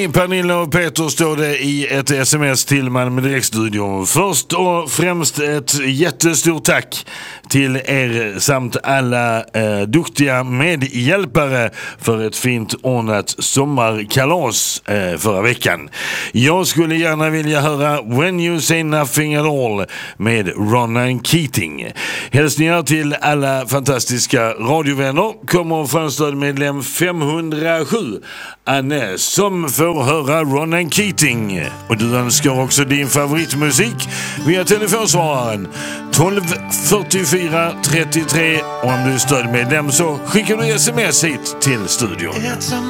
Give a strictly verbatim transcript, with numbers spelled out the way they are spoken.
Hej, Pernilla och Peter står det i ett sms till Malmö med Direktstudion. Först och främst ett jättestort tack till er samt alla eh, duktiga medhjälpare för ett fint ordnat sommarkalas eh, förra veckan. Jag skulle gärna vilja höra When You Say Nothing At All med Ronan Keating. Hälsningar till alla fantastiska radiovänner. Kommer från stödmedlem femhundrasju, Anne, som får höra Ronan Keating. Och du önskar också din favoritmusik via telefonsvararen tolv fyrtiofyra trettiotre. Och om du är stödmedlem så skickar du sms hit till studion.